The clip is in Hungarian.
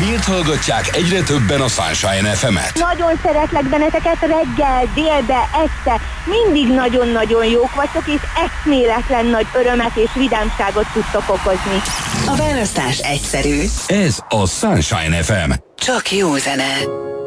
Miért hallgatják egyre többen a Sunshine FM-et? Nagyon szeretlek benneteket reggel, délbe, este. Mindig nagyon-nagyon jók vagytok, és eszméletlen nagy örömet és vidámságot tudtok okozni. A választás egyszerű. Ez a Sunshine FM. Csak jó zene.